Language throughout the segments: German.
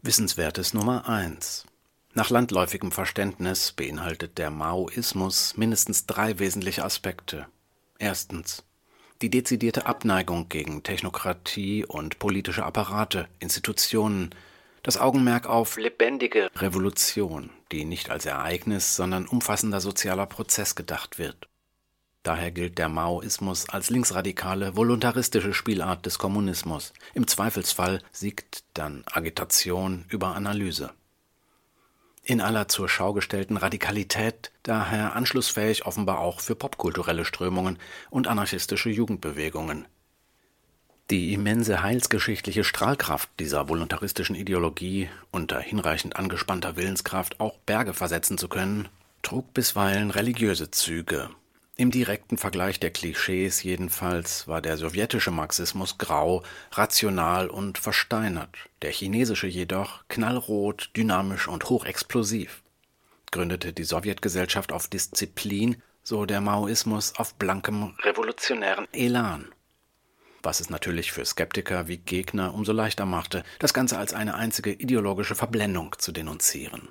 Wissenswertes Nummer 1. Nach landläufigem Verständnis beinhaltet der Maoismus mindestens 3 wesentliche Aspekte. Erstens. Die dezidierte Abneigung gegen Technokratie und politische Apparate, Institutionen, das Augenmerk auf lebendige Revolution, die nicht als Ereignis, sondern umfassender sozialer Prozess gedacht wird. Daher gilt der Maoismus als linksradikale, voluntaristische Spielart des Kommunismus. Im Zweifelsfall siegt dann Agitation über Analyse. In aller zur Schau gestellten Radikalität daher anschlussfähig offenbar auch für popkulturelle Strömungen und anarchistische Jugendbewegungen. Die immense heilsgeschichtliche Strahlkraft dieser voluntaristischen Ideologie, unter hinreichend angespannter Willenskraft auch Berge versetzen zu können, trug bisweilen religiöse Züge. Im direkten Vergleich der Klischees jedenfalls war der sowjetische Marxismus grau, rational und versteinert, der chinesische jedoch knallrot, dynamisch und hochexplosiv. Gründete die Sowjetgesellschaft auf Disziplin, so der Maoismus auf blankem revolutionären Elan. Was es natürlich für Skeptiker wie Gegner umso leichter machte, das Ganze als eine einzige ideologische Verblendung zu denunzieren.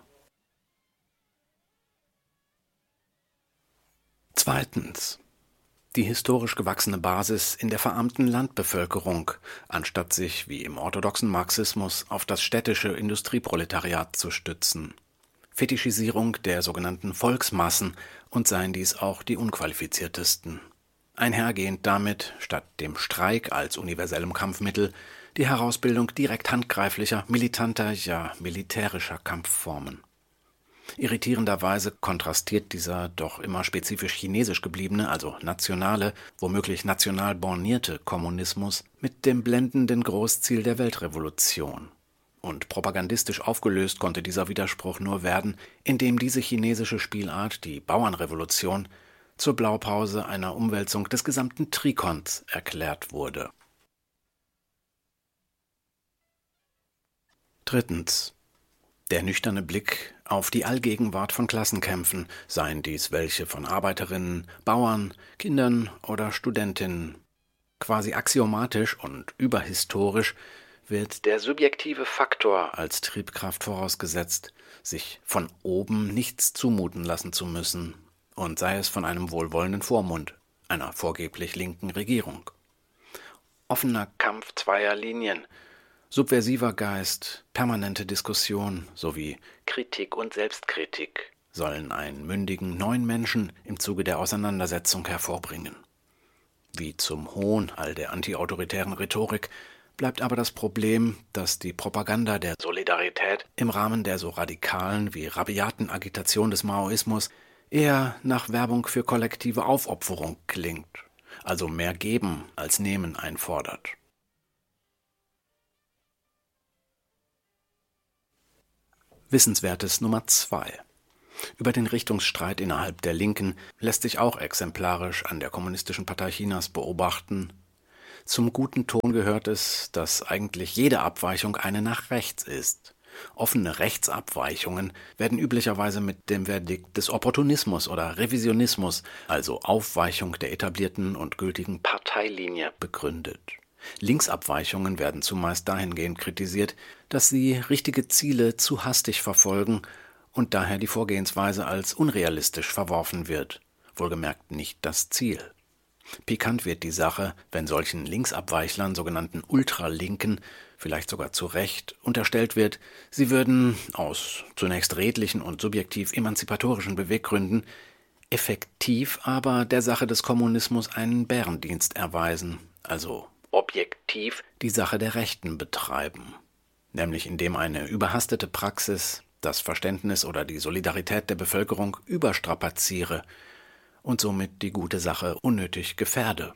Zweitens. Die historisch gewachsene Basis in der verarmten Landbevölkerung, anstatt sich wie im orthodoxen Marxismus auf das städtische Industrieproletariat zu stützen. Fetischisierung der sogenannten Volksmassen und seien dies auch die unqualifiziertesten. Einhergehend damit, statt dem Streik als universellem Kampfmittel, die Herausbildung direkt handgreiflicher, militanter, ja militärischer Kampfformen. Irritierenderweise kontrastiert dieser doch immer spezifisch chinesisch gebliebene, also nationale, womöglich national bornierte Kommunismus mit dem blendenden Großziel der Weltrevolution. Und propagandistisch aufgelöst konnte dieser Widerspruch nur werden, indem diese chinesische Spielart, die Bauernrevolution, zur Blaupause einer Umwälzung des gesamten Trikons erklärt wurde. Drittens. Der nüchterne Blick auf die Allgegenwart von Klassenkämpfen, seien dies welche von Arbeiterinnen, Bauern, Kindern oder Studentinnen. Quasi axiomatisch und überhistorisch wird der subjektive Faktor als Triebkraft vorausgesetzt, sich von oben nichts zumuten lassen zu müssen, und sei es von einem wohlwollenden Vormund, einer vorgeblich linken Regierung. Offener Kampf zweier Linien, subversiver Geist, permanente Diskussion sowie Kritik und Selbstkritik sollen einen mündigen neuen Menschen im Zuge der Auseinandersetzung hervorbringen. Wie zum Hohn all der antiautoritären Rhetorik bleibt aber das Problem, dass die Propaganda der Solidarität im Rahmen der so radikalen wie rabiaten Agitation des Maoismus eher nach Werbung für kollektive Aufopferung klingt, also mehr geben als nehmen einfordert. Wissenswertes Nummer 2. Über den Richtungsstreit innerhalb der Linken lässt sich auch exemplarisch an der Kommunistischen Partei Chinas beobachten. Zum guten Ton gehört es, dass eigentlich jede Abweichung eine nach rechts ist. Offene Rechtsabweichungen werden üblicherweise mit dem Verdikt des Opportunismus oder Revisionismus, also Aufweichung der etablierten und gültigen Parteilinie, begründet. Linksabweichungen werden zumeist dahingehend kritisiert, dass sie richtige Ziele zu hastig verfolgen und daher die Vorgehensweise als unrealistisch verworfen wird, wohlgemerkt nicht das Ziel. Pikant wird die Sache, wenn solchen Linksabweichlern, sogenannten Ultralinken, vielleicht sogar zu Recht, unterstellt wird, sie würden aus zunächst redlichen und subjektiv emanzipatorischen Beweggründen effektiv aber der Sache des Kommunismus einen Bärendienst erweisen, also objektiv die Sache der Rechten betreiben, nämlich indem eine überhastete Praxis das Verständnis oder die Solidarität der Bevölkerung überstrapaziere und somit die gute Sache unnötig gefährde.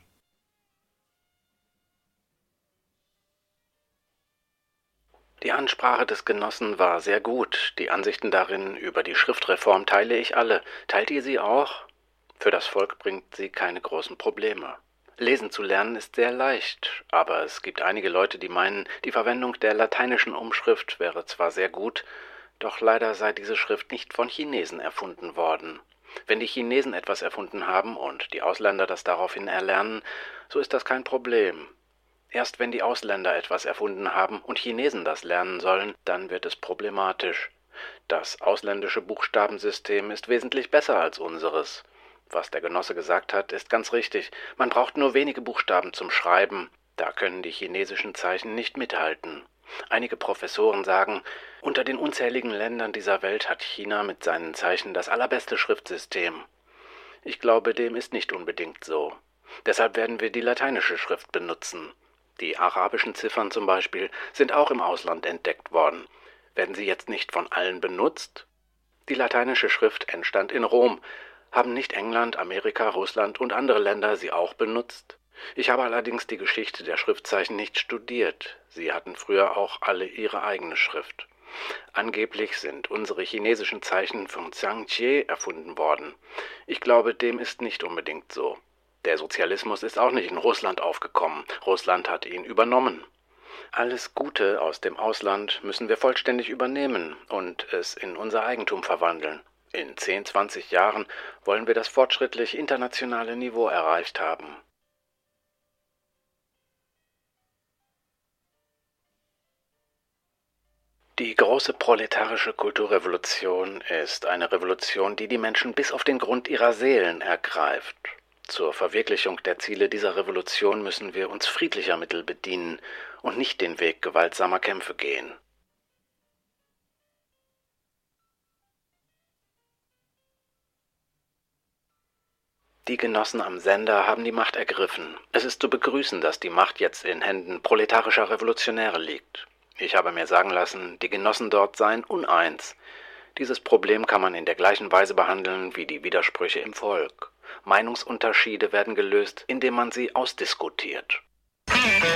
Die Ansprache des Genossen war sehr gut. Die Ansichten darin über die Schriftreform teile ich alle. Teilt ihr sie auch? Für das Volk bringt sie keine großen Probleme. Lesen zu lernen ist sehr leicht, aber es gibt einige Leute, die meinen, die Verwendung der lateinischen Umschrift wäre zwar sehr gut, doch leider sei diese Schrift nicht von Chinesen erfunden worden. Wenn die Chinesen etwas erfunden haben und die Ausländer das daraufhin erlernen, so ist das kein Problem. Erst wenn die Ausländer etwas erfunden haben und Chinesen das lernen sollen, dann wird es problematisch. Das ausländische Buchstabensystem ist wesentlich besser als unseres. Was der Genosse gesagt hat, ist ganz richtig. Man braucht nur wenige Buchstaben zum Schreiben. Da können die chinesischen Zeichen nicht mithalten. Einige Professoren sagen, unter den unzähligen Ländern dieser Welt hat China mit seinen Zeichen das allerbeste Schriftsystem. Ich glaube, dem ist nicht unbedingt so. Deshalb werden wir die lateinische Schrift benutzen. Die arabischen Ziffern zum Beispiel sind auch im Ausland entdeckt worden. Werden sie jetzt nicht von allen benutzt? Die lateinische Schrift entstand in Rom. Haben nicht England, Amerika, Russland und andere Länder sie auch benutzt? Ich habe allerdings die Geschichte der Schriftzeichen nicht studiert. Sie hatten früher auch alle ihre eigene Schrift. Angeblich sind unsere chinesischen Zeichen von Zhang Jie erfunden worden. Ich glaube, dem ist nicht unbedingt so. Der Sozialismus ist auch nicht in Russland aufgekommen. Russland hat ihn übernommen. Alles Gute aus dem Ausland müssen wir vollständig übernehmen und es in unser Eigentum verwandeln. In 10, 20 Jahren wollen wir das fortschrittlich internationale Niveau erreicht haben. Die große proletarische Kulturrevolution ist eine Revolution, die die Menschen bis auf den Grund ihrer Seelen ergreift. Zur Verwirklichung der Ziele dieser Revolution müssen wir uns friedlicher Mittel bedienen und nicht den Weg gewaltsamer Kämpfe gehen. Die Genossen am Sender haben die Macht ergriffen. Es ist zu begrüßen, dass die Macht jetzt in Händen proletarischer Revolutionäre liegt. Ich habe mir sagen lassen, die Genossen dort seien uneins. Dieses Problem kann man in der gleichen Weise behandeln wie die Widersprüche im Volk. Meinungsunterschiede werden gelöst, indem man sie ausdiskutiert.